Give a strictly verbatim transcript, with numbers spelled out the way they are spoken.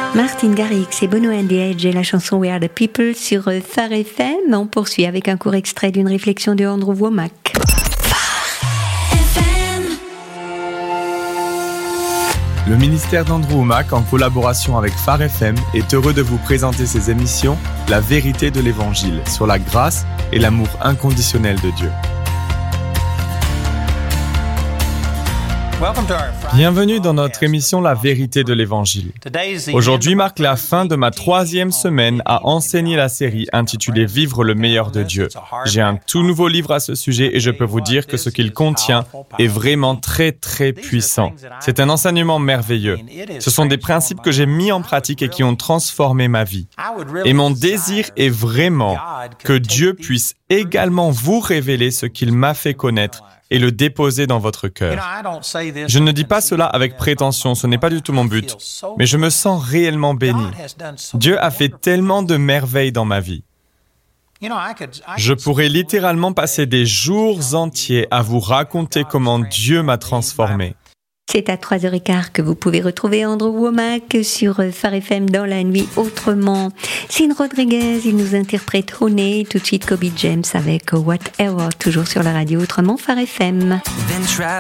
Martin Garrix et Bono and the Edge et la chanson We Are the People sur Phare F M. On poursuit avec un court extrait d'une réflexion de Andrew Wommack. Le ministère d'Andrew Wommack, en collaboration avec Phare F M, est heureux de vous présenter ses émissions La vérité de l'Évangile sur la grâce et l'amour inconditionnel de Dieu. Bienvenue dans notre émission La vérité de l'Évangile. Aujourd'hui marque la fin de ma troisième semaine à enseigner la série intitulée Vivre le meilleur de Dieu. J'ai un tout nouveau livre à ce sujet et je peux vous dire que ce qu'il contient est vraiment très très puissant. C'est un enseignement merveilleux. Ce sont des principes que j'ai mis en pratique et qui ont transformé ma vie. Et mon désir est vraiment que Dieu puisse également vous révéler ce qu'il m'a fait connaître et le déposer dans votre cœur. Je ne dis pas cela avec prétention, ce n'est pas du tout mon but, mais je me sens réellement béni. Dieu a fait tellement de merveilles dans ma vie. Je pourrais littéralement passer des jours entiers à vous raconter comment Dieu m'a transformé. C'est à trois heures quinze que vous pouvez retrouver Andrew Wommack sur Phare F M dans la nuit autrement. Sin Rodriguez, il nous interprète Honey, tout de suite Kobe James avec Whatever, toujours sur la radio autrement Phare F M.